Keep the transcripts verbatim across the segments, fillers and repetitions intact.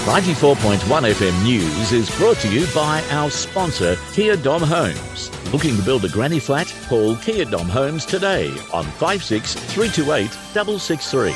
ninety-four point one F M News is brought to you by our sponsor, Kia Dom Homes. Looking to build a granny flat? Call Kia Dom Homes today on five six three two eight six six three.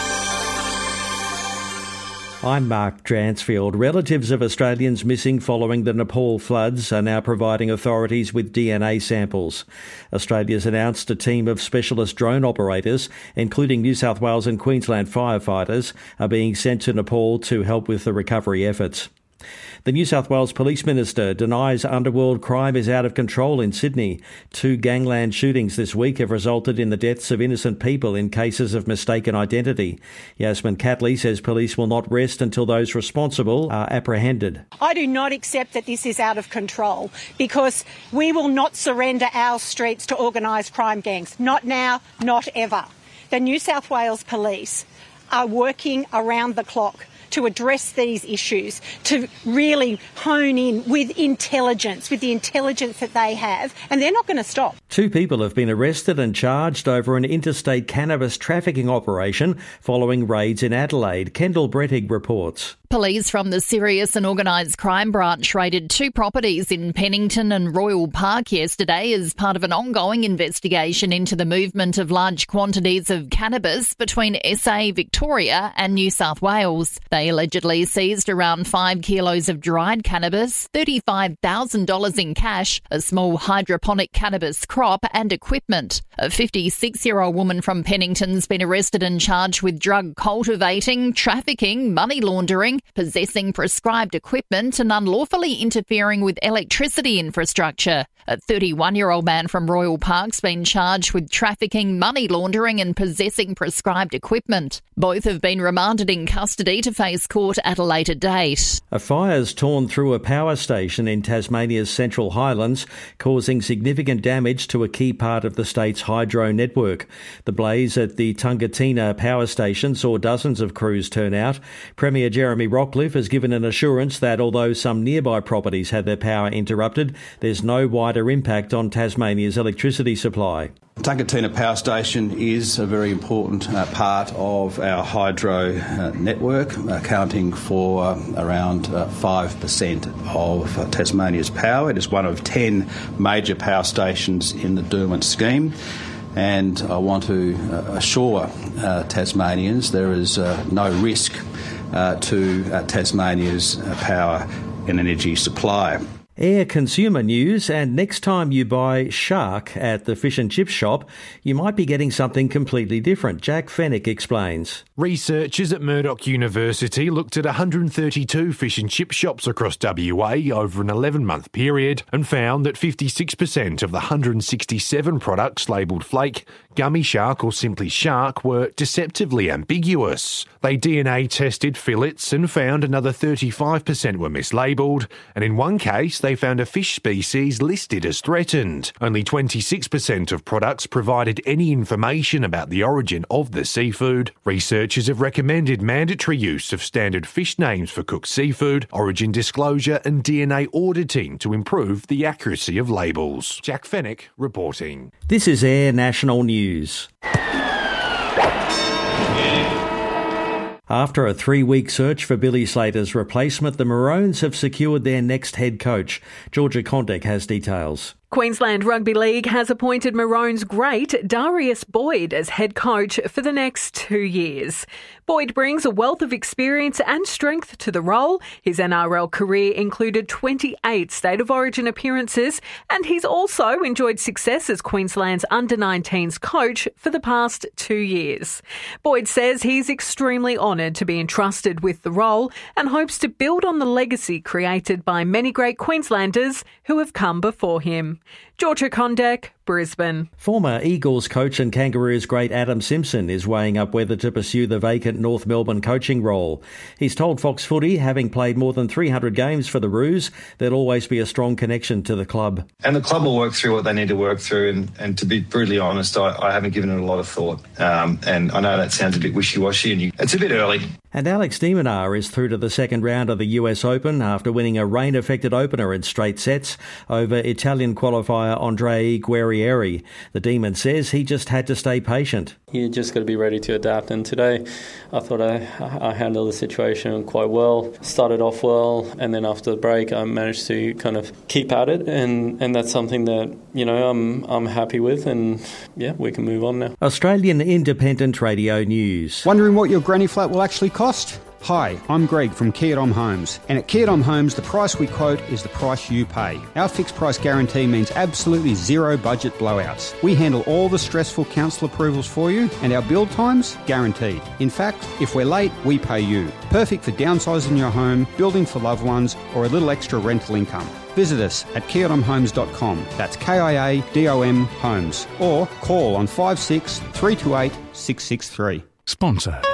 I'm Mark Dransfield. Relatives of Australians missing following the Nepal floods are now providing authorities with D N A samples. Australia's announced a team of specialist drone operators, including New South Wales and Queensland firefighters, are being sent to Nepal to help with the recovery efforts. The New South Wales Police Minister denies underworld crime is out of control in Sydney. Two gangland shootings this week have resulted in the deaths of innocent people in cases of mistaken identity. Yasmin Catley says police will not rest until those responsible are apprehended. I do not accept that this is out of control because we will not surrender our streets to organised crime gangs. Not now, not ever. The New South Wales Police are working around the clock to address these issues, to really hone in with intelligence, with the intelligence that they have, and they're not going to stop. Two people have been arrested and charged over an interstate cannabis trafficking operation following raids in Adelaide. Kendall Brettig reports. Police from the Serious and Organised Crime Branch raided two properties in Pennington and Royal Park yesterday as part of an ongoing investigation into the movement of large quantities of cannabis between S A, Victoria and New South Wales. They allegedly seized around five kilos of dried cannabis, thirty-five thousand dollars in cash, a small hydroponic cannabis crop and equipment. A fifty-six-year-old woman from Pennington's been arrested and charged with drug cultivating, trafficking, money laundering, possessing prescribed equipment and unlawfully interfering with electricity infrastructure. A thirty-one-year-old man from Royal Park's been charged with trafficking, money laundering and possessing prescribed equipment. Both have been remanded in custody to face court at a later date. A fire's torn through a power station in Tasmania's Central Highlands, causing significant damage to a key part of the state's hydro network. The blaze at the Tungatina power station saw dozens of crews turn out. Premier Jeremy Rockliff has given an assurance that although some nearby properties had their power interrupted, there's no wider impact on Tasmania's electricity supply. Tungatina Power Station is a very important uh, part of our hydro uh, network, accounting for uh, around uh, five percent of uh, Tasmania's power. It is one of ten major power stations in the Derwent scheme. And I want to uh, assure uh, Tasmanians there is uh, no risk uh, to uh, Tasmania's uh, power and energy supply. Air consumer news, and next time you buy shark at the fish and chip shop, you might be getting something completely different. Jack Fennick explains. Researchers at Murdoch University looked at one hundred thirty-two fish and chip shops across W A over an eleven-month period and found that fifty-six percent of the one hundred sixty-seven products labelled flake, gummy shark or simply shark were deceptively ambiguous. They D N A tested fillets and found another thirty-five percent were mislabelled, and in one case they found a fish species listed as threatened. Only twenty-six percent of products provided any information about the origin of the seafood. Researchers have recommended mandatory use of standard fish names for cooked seafood, origin disclosure and D N A auditing to improve the accuracy of labels. Jack Fennick reporting. This is Air National News. After a three-week search for Billy Slater's replacement, the Maroons have secured their next head coach. Georgia Condek has details. Queensland Rugby League has appointed Maroons great Darius Boyd as head coach for the next two years. Boyd brings a wealth of experience and strength to the role. His N R L career included twenty-eight State of Origin appearances, and he's also enjoyed success as Queensland's under nineteens coach for the past two years. Boyd says he's extremely honoured to be entrusted with the role and hopes to build on the legacy created by many great Queenslanders who have come before him. Georgia Condek, Brisbane. Former Eagles coach and Kangaroos great Adam Simpson is weighing up whether to pursue the vacant North Melbourne coaching role. He's told Fox Footy, having played more than three hundred games for the Roos, there'll always be a strong connection to the club. And the club will work through what they need to work through, and, and to be brutally honest, I, I haven't given it a lot of thought. Um, and I know that sounds a bit wishy-washy, and you, it's a bit early. And Alex de Minaur is through to the second round of the U S Open after winning a rain-affected opener in straight sets over Italian qualifier umpire Andre Guerrieri. The Demon says he just had to stay patient. You just got to be ready to adapt, and today I thought I, I handled the situation quite well. Started off well, and then after the break I managed to kind of keep at it, and, and that's something that, you know, I'm I'm happy with, and yeah, we can move on now. Australian Independent Radio News. Wondering what your granny flat will actually cost? Hi, I'm Greg from Kia Dom Homes, and at Kia Dom Homes the price we quote is the price you pay. Our fixed price guarantee means absolutely zero budget blowouts. We handle all the stressful council approvals for you, and our build times guaranteed. In fact, if we're late, we pay you. Perfect for downsizing your home, building for loved ones, or a little extra rental income. Visit us at kia dom homes dot com. That's K I A D O M Homes. Or call on five six three two eight six six three. Sponsor.